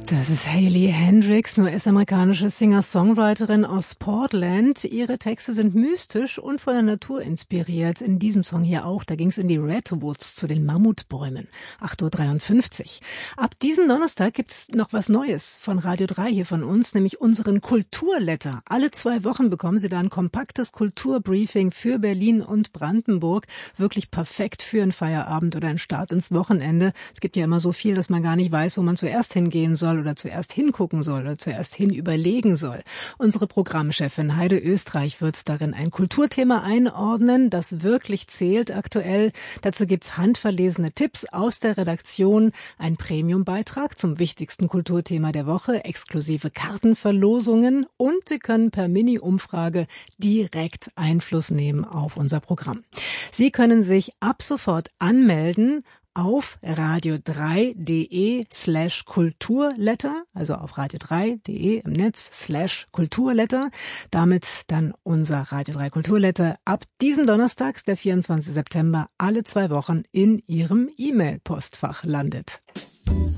Das ist Hayley Hendrix, eine US-amerikanische Singer-Songwriterin aus Portland. Ihre Texte sind mystisch und von der Natur inspiriert. In diesem Song hier auch, da ging es in die Redwoods zu den Mammutbäumen. 8:53 Uhr. Ab diesem Donnerstag gibt es noch was Neues von Radio 3 hier von uns, nämlich unseren Kulturletter. Alle 2 Wochen bekommen Sie da ein kompaktes Kulturbriefing für Berlin und Brandenburg. Wirklich perfekt für einen Feierabend oder einen Start ins Wochenende. Es gibt ja immer so viel, dass man gar nicht weiß, wo man zuerst hingehen soll oder zuerst hingucken soll oder zuerst hinüberlegen soll. Unsere Programmchefin Heide Österreich wird darin ein Kulturthema einordnen, das wirklich zählt aktuell. Dazu gibt's handverlesene Tipps aus der Redaktion, ein Premium-Beitrag zum wichtigsten Kulturthema der Woche, exklusive Kartenverlosungen und Sie können per Mini-Umfrage direkt Einfluss nehmen auf unser Programm. Sie können sich ab sofort anmelden auf radio3.de/Kulturletter, also auf radio3.de im Netz /Kulturletter. Damit dann unser Radio 3 Kulturletter ab diesem Donnerstag, der 24. September, alle 2 Wochen in Ihrem E-Mail-Postfach landet.